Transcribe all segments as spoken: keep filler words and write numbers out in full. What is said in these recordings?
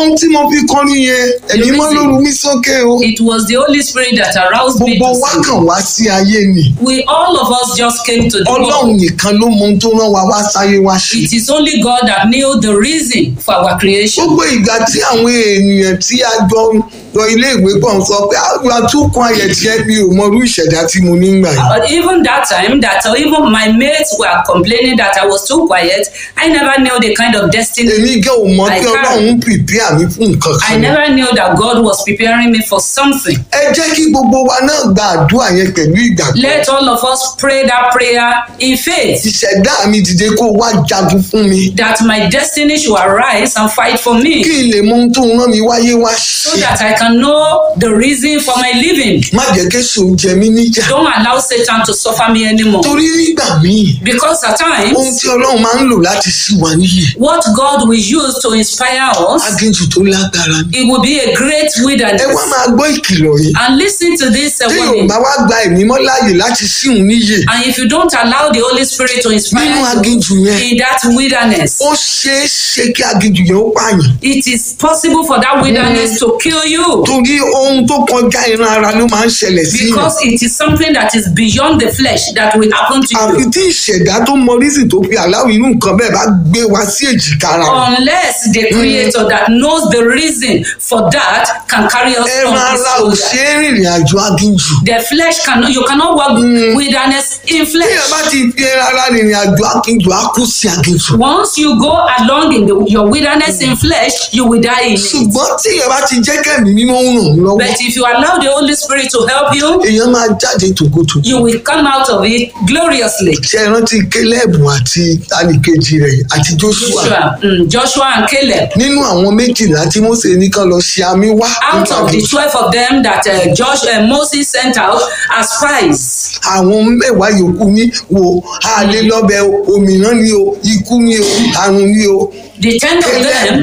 ohun tí mo fi kọrin yẹn ẹ̀mí mọ́ ló ru mí sókè o. It was the Holy Spirit that aroused me gbogbo to wa sing. kàn wá sí ayé ni. We all of us just came to the ọlọ́run world. nìkan ló mọ ohun tó rán wa wá sáyé wá ṣe. It is only God that knew the reason for our creation. gbogbo ìgbà tí àwọn ènìyàn tí a jọ lọ ilé ìwé pọ̀ ń sọ pé àwọn àtúnkùn ayẹ̀tì mi ò mọ irú ìṣẹ̀dá tí mo ní gbà yìí. But even that time, that even my mates were complaining that I was too quiet, I never knew the kind of destiny. èmi gẹ́ ò mọ̀ I pé can't. ọlọ́run ń prepare mi fún nǹkan I kan. never knew that God was preparing me for something. ẹ jẹ́ kí gbogbo wa náà gba àdúrà yẹn pẹ̀lú ìgbàgbọ́. Let all of us pray that prayer in faith, ìṣẹ̀dá mi dìde kó wá jagun fún mi. that my destiny should arise and fight for me, kí n lè mọ ohun tó ń rán mi wáyé wá so ṣe. that I can know the reason for my living. má jẹ́ kí èṣù jẹ mí níjà. Don't allow Satan to suffer me anymore. torí nígbà míì Because at ohun times, tí ọlọ́run máa ń lò láti ṣí wa níyè. what God will use to inspire us, aginjù tó lágbára ni. it will be a great ẹ wilderness. wá máa gbọ́ ìkìlọ̀ yìí. And listen to this uh, tí yóò warning. bá wá gba ẹ̀mí mọ́ láàyè láti ṣíhun níyè And if you don't allow the Holy Spirit to inspire nínú you aginjù yẹn in that wilderness, ó ṣeé ṣe kí aginjù yẹn ó pààyàn. it is possible for that wilderness to kill you, torí ohun tó kọjá ìran ara ló máa ń ṣẹlẹ̀ sí yàn. because it is something that is beyond the flesh that will happen to àfi you. tí ìṣẹ̀dá tó mọ rísì tó fi aláwọ̀ inú nǹkan bẹ́ẹ̀ bá gbé wa sí èjìká ara rẹ̀. Unless the creator that knows the reason for that can carry us ẹran on ara his ò shoulder. ṣe é rìnrìn àjò aginjù. The flesh cannot, you cannot walk wilderness in tí flesh. èèyàn bá ti fi ẹran ara rìnrìn àjò aginjù á kú sí aginjù. Once you go along in the, your wilderness in flesh, you will die in it. ṣùgbọ́n tí èèyàn bá ti jẹ́ kẹ́mi mímọ́ ń ràn mí lọ́wọ́ But if you allow the Holy Spirit to help you, èèyàn máa jáde tògótògó. you will come out of it gloriously. ṣe é rántí kélébù àti tánìkejì rẹ̀ àti Jóṣúà. Joshua, mm, Joshua and Caleb. nínú àwọn méjìlá tí Mósè ní kán lọ ṣe àmì wá. Out of the twelve of them that uh, Josh, uh, Moses sent out as spies, àwọn mẹ́wàá yòókù ní wo a lè lọ́bẹ̀ òmìnira ni o ikú ni o àrùn ni o. the ten of them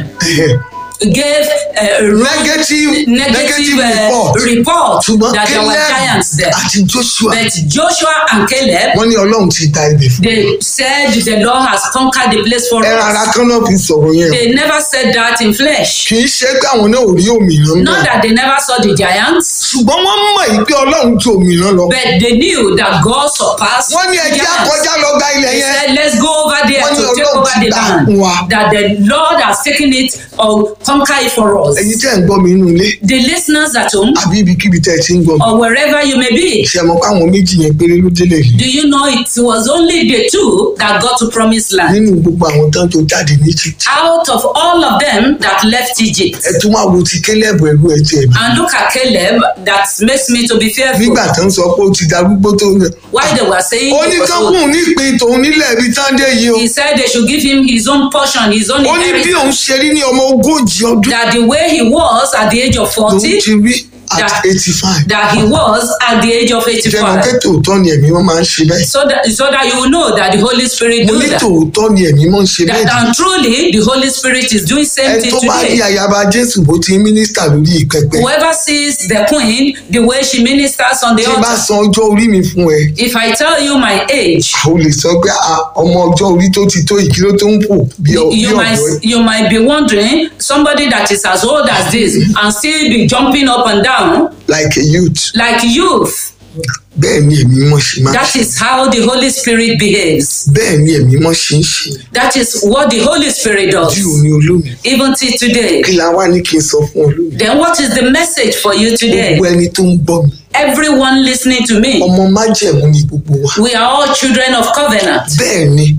gave a wrong negative negative uh, report. report ṣùgbọ́n that there were giants there. àti Joshua But Joshua and Caleb, wọ́n ní Ọlọ́run ti da ibẹ̀ fún. they said the Lord has conquered the place for ẹran ara us. kan náà fi sọ̀rọ̀ yẹn. They never said that in flesh. kì í ṣe pé àwọn náà ò rí òmìnira ń Not bẹ̀. that they never saw the giants, ṣùgbọ́n wọ́n mọ̀ yìí pé Ọlọ́run ju òmìnira lọ. but they knew that God surpassed wọ́n ní the ẹjẹ́ giants. akọjá lọ gba ilẹ̀ He yẹn. said, let's go over there Wọ́n ní to take Ọlọ́run over ti the gbà land. fún wa. That the Lord has taken it or conquered it for us. ẹ̀yin tẹ́ ẹ̀ ń gbọ́ mi nínú ilé The listeners at home àbí ibikíbi tẹ́ ẹ ti ń gbọ́ mi. or wherever you may be, ṣe mọ̀ pé àwọn méjì yẹn péré ló délé yìí. do you know it was only the two that got to promised land? nínú gbogbo àwọn tán tó jáde ní Egypt. Out of all of them that left Egypt. ẹ tún wá wo ti Kélébù ẹrú ẹ tiẹ̀ bá. And look at Caleb, that makes me to be fearful. nígbà tó ń sọ pé ó ti darúgbó tó ń. Why they were saying ó he ní was kán old. kún nípìn tòun nílẹ̀ ibi tán dé yìí o. He said they should give him his own portion, his own ó ní bí òun inheritance. ṣe rí ní ọmọ ogójì ọdún That the way he was at the age of lòun forty, ti rí at That- eighty five. that he was at the age of ìjọba eighty-five. pé tòótọ́ ni ẹ̀mí wọn máa ń ṣe bẹ́ẹ̀. So that, so that you will know that the Holy Spirit mo do ní that. tòótọ́ ni ẹ̀mí wọn ń ṣe That bẹ́ẹ̀. and truly the Holy Spirit is doing same ẹ thing tó bá rí today. ayaba Jésù bó ti ń mínísítà lórí ìpẹpẹ. Whoever sees the queen, the way she ministers on the tí bá altar. san ọjọ́ orí mi fún ẹ If I tell you my age, o lè sọ pé ah, ọmọ ọjọ́ orí tó ti tó ìkíró tó ń pò bí ọ- bí you might ọ̀dọ́. you might be wondering, somebody that is as old as this and still be jumping up and down like a youth. like youth. bẹ́ẹ̀ ni ẹ̀mí mọ́ ṣe máa ń That ṣe. is how the Holy Spirit behaves. bẹ́ẹ̀ ni ẹ̀mí mọ́ ṣe ń ṣe. That is what the Holy Spirit does. tí o ní olómi. Even till today. kí la wá ní kí n sọ fún olómi. Then what is the message for you today? gbogbo ẹni tó ń gbọ́ mi. Everyone listening to me, ọmọ májẹ̀mú ni gbogbo wa. we are all children of covenant. bẹ́ẹ̀ ni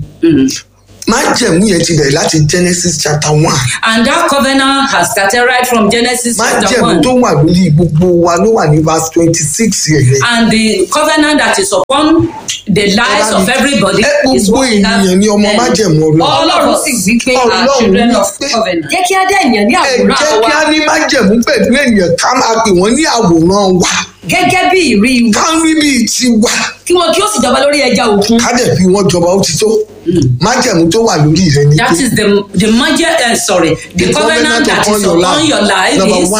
májẹ̀mú yẹn ti bẹ̀rẹ̀ láti Genesis chapter one. And that covenant has started right from Genesis chapter májẹ̀mú one. tó wà lórí gbogbo wa ló wà ní verse twenty six yẹn. And the covenant that is upon the lives of everybody ẹ is gbogbo what we have. ènìyàn ni ọmọ And májẹ̀mú Ọlọ́run. all of Ọlọ́run us sì wí pé are Ọlọ́run children wí of pé- covenant. jẹ́ kí á dá ènìyàn ní ẹ àwòrán jẹ́ kí wa á ní májẹ̀mú pẹ̀lú ènìyàn ká máa pè wọ́n ní àwòrán wa gẹ́gẹ́ bí ìrí wa ká rí bíi tiwa kí wọn kí ó sì jọba lórí ẹja òkun ká dẹ̀ fi wọ́n jọba ó ti tó. májẹ̀mú tó wà lórí rẹ ni That pé is the the major uh, sorry the, The covenant covenant that upon is your upon life. your life Number is one.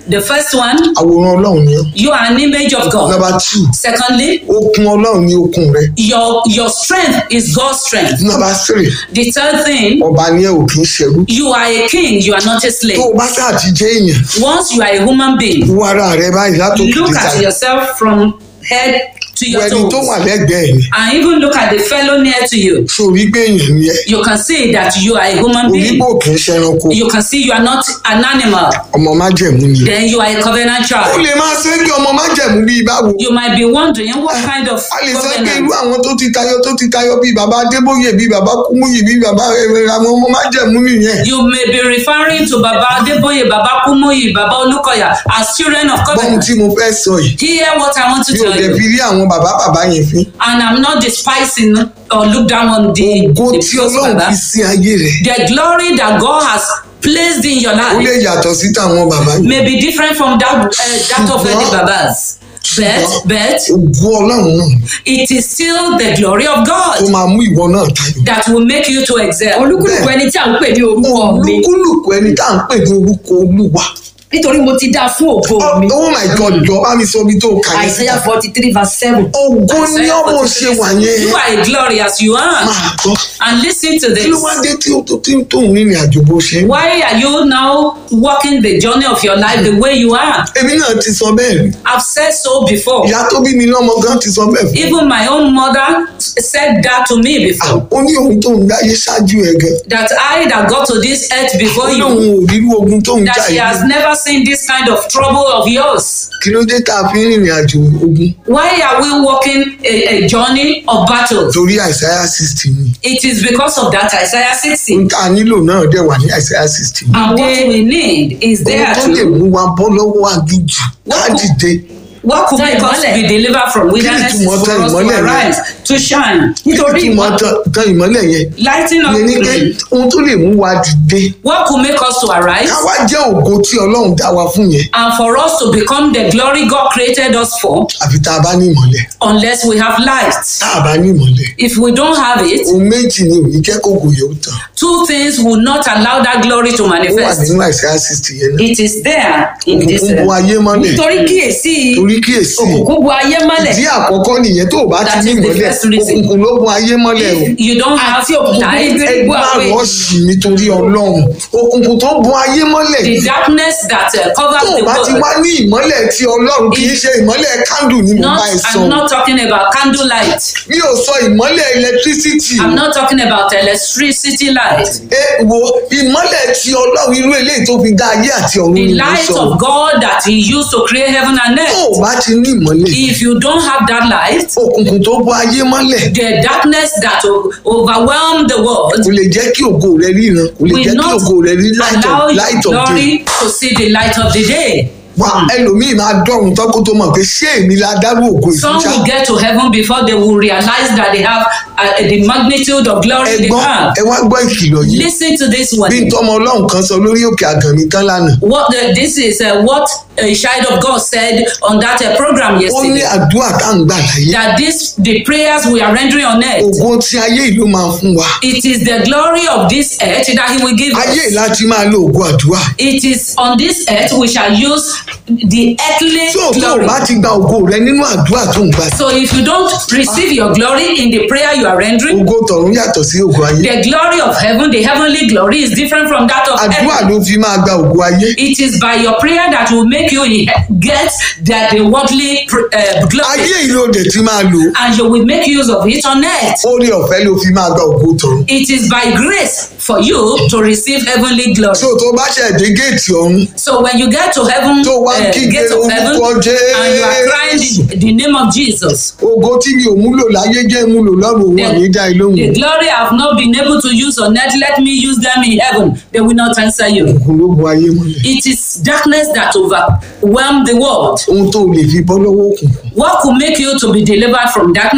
The first one, àwòrán ọlọ́run ni ọ́. you are an image of God. number two, Secondly, okun ọlọ́run ni okun rẹ. your your strength is God's strength. number three, The third thing, ọba ni ẹ ò kì í ṣẹrú. you are a king, you are not a tó slave. o bá sáà ti jẹ́ èèyàn Once you are a human being, wo ara rẹ báyìí látòkè look títà at yourself from head to your ẹni tó wà toes, lẹ́gbẹ̀ẹ́ ni and even look at the fellow near to you. sórí pé èèyàn ni ẹ You can see that you are a human being. onígbò kì í ṣẹranko You can see you are not an animal. ọmọ májẹ̀mú ni. Then you are a covenant ó child. lè máa ṣe é pé ọmọ májẹ̀mú bíi báwo. You might be wondering what kind of a lè sọ pé irú covenant. àwọn tó ti tayọ tó ti tayọ bíi bàbá adébóyè bíi bàbá kúmúyì bíi bàbá ẹrẹ àwọn ọmọ májẹ̀mú nìyẹn. You may be referring to Baba Adeboye, Baba Kumoyi, Baba Olukoya as children of bọ́n covenant. tí mo fẹ́ sọ yìí Hear what I want to mi ò tell dẹ̀ you. fi rí àwọn bàbá bàbá yẹn fín. And I'm not despising or look down on the, ògo the tí those ọlọ́run Baba. fi sí ayé rẹ̀ The glory that God has placed in your ó life lè yàtọ̀ sí tàwọn bàbá yẹn. may be different from that, uh, that of any Babas. But, but ògo ọlọ́run náà it is still the glory of tó God máa mú ìwọ náà tayọ. that will make you to excel. olúkúlùkù ẹni tí à ń pè ní orúkọ mi olúkúlùkù ẹni tá à ń pè ní orúkọ olúwa. nítorí mo ti dá fún ògo mi. oh my god jọ bá mi sọ ibi tó kà yẹn. Isaiah forty three verse seven. ògo ní ọmọ ṣe wà yẹn. You are a glory as you are. máa gbọ́. And listen to kí ló this. wá dé tí ó tó tí ó tó ń rìnrìn àjò bó ṣe. Why are you now walking the journey of your life the way you are? èmi náà ti sọ bẹ́ẹ̀ rí. I've said so before. ìyá tó bí mi lọ́mọ gan ti sọ bẹ́ẹ̀ fún mi. Even my own mother said that to me before. ó ní ohun tó ń dáyé ṣáájú ẹ̀ gan. That I that got to this earth before ó ní you, òun ò rírú ogun tó ń jà that she has yìí. never seen this kind of trouble of yours. kí ló dé tá a fi ń rìnrìn àjò ogun. Why are we walking a, a journey of battles? torí àìsáyà sixty ni. It is because of that Isaiah sixty. ohun tá a nílò náà dẹ̀ wà ní àìsáyà sixty. And what we need is ohun there tó lè to mú wa bọ́ lọ́wọ́ aginjù What ká could- dìde. what could Tan make us ìmọ́lẹ̀. be delivered from wilderness Kí is ni for ìtumọ̀ tan us to ìmọ́lẹ̀ yẹn? arise, to shine. nítorí kí ìmọ̀ wọ́n tan ìmọ́lẹ̀ yẹn. Lighting up ìyẹn ni pé the ohun tó lè mú wa dìde. what could make us to arise ká wá jẹ́ ògo tí ọlọ́run dá wa fún yẹn. and for us to become the glory God created us for àfi tá a bá ní ìmọ́lẹ̀. unless we have light. tá a bá ní ìmọ́lẹ̀. If we don't have it, ohun méjì ni ò ní jẹ́ kókò yẹn ó tàn. two things will not allow that glory to ó wà manifest. nínú àìsáyà sixty yẹn náà. It is there in this. òkùnkùn bo uh, ayé mọ́lẹ̀. nítorí kíyèsí torí kíyèsí òkùnkùn bu ayé mọ́lẹ̀ ìdí àkọ́kọ́ nìyẹn tó o bá ti That ní is the ìmọ́lẹ̀ first reason. òkùnkùn ló bo ayé mọ́lẹ̀ o. If you don't have Àti òkùnkùn light, bíríbírí ẹ bu má àwọn rọ̀ èèyàn. sí mi torí ọlọ́run òkùnkùn tó bo ayé mọ́lẹ̀ the darkness that uh, covers tó o the bá ti world. wá ní ìmọ́lẹ̀ tí ọlọ́run kì í ṣe ìmọ́lẹ̀ kándù ni mo Not, bá ẹ sọ I'm not talking about candlelight. mi ò sọ ìmọ́lẹ̀ electricity I'm not talking about electricity light. ẹ wo ìmọ́lẹ̀ tí ọlọ́run irú eléyìí tó fi dá ayé àti ọ̀run The ni mo light sọ of God that He used to create heaven and tó earth. o bá ti ní ìmọ́lẹ̀ If you don't have that light, òkùnkùn tó bo ayé mọ́lẹ̀ the darkness that o- overwhelm the world kò lè jẹ́ kí ògo rẹ ríran kò lè will jẹ́ kí not ògo rẹ rí light allow of your light of day. glory to see the light of the day. wà ẹlòmíì máa dọ̀rùn tán kó tó mọ̀ pé ṣé èmi la dárú ògo Some ìfúnṣá will get to heaven before they will realize that they have uh, the magnitude of glory they ẹgbọ́n have. ẹ wá gbọ́ ìkìlọ̀ yìí Listen to this one. bí n tọ́mọ ọlọ́run kan sọ lórí òkè àgànní tán lánàá What the, this is uh, what a child of God said on that uh, program ó ní yesterday. àdúrà tá à ń gbà láyé That this the prayers we are rendering on earth. ògo tí ayé yìí ló máa fún wa It is the glory of this earth that He will give ayé yìí us. láti máa lo ògo àdúrà It is on this earth we shall use the earthly tí ògo ò glory. bá ti gba ògo rẹ nínú àdúrà tó ń gbà So if you don't receive your glory in the prayer you are rendering, ògo tọ̀run yàtọ̀ sí ògo ayé the glory of heaven, the heavenly glory is different from that of àdúrà earth. ló fi máa gba ògo ayé It is by your prayer that will make you get that the worldly pr- uh, ayé glory, yìí ló dẹ̀ ti máa lò and you will make use of it on earth. oore ọ̀fẹ́ ló fi máa gba ògo tọ̀run It is by grace for you to receive heavenly glory. so tó bá ṣẹ̀ dé géètì ọ̀run So when you get to heaven, tó wá uh, kígbe gate of heaven, orúkọ and you are crying Jésù the, the name of Jesus, ògo tí mi ò múlò láyé jẹ́ múlò lọ́rùn òun àní dá ilé òun the glory I have not been able to use on earth, let me use them in heaven. They will not answer you. òkun ló bu ayé mọ́lẹ̀ It is darkness that overwhelmed the world. ohun tó lè fi bọ́ lọ́wọ́ òkùnkùn What could make you to be delivered from darkness?